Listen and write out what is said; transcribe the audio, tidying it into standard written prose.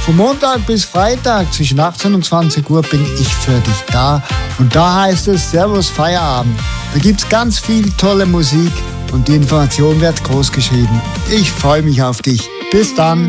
Von Montag bis Freitag zwischen 18 und 20 Uhr bin ich für dich da. Und da heißt es Servus Feierabend. Da gibt's ganz viel tolle Musik und die Information wird groß geschrieben. Ich freue mich auf dich. Bis dann.